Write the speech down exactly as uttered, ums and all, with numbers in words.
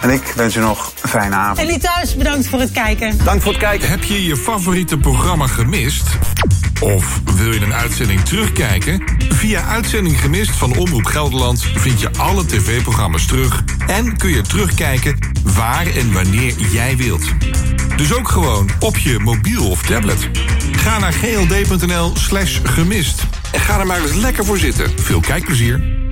En ik wens u nog een fijne avond. En u thuis, bedankt voor het kijken. Dank voor het kijken. Heb je je favoriete programma gemist? Of wil je een uitzending terugkijken? Via Uitzending Gemist van Omroep Gelderland vind je alle tv-programma's terug en kun je terugkijken waar en wanneer jij wilt. Dus ook gewoon op je mobiel of tablet. Ga naar gld.nl slash gemist en ga er maar eens lekker voor zitten. Veel kijkplezier.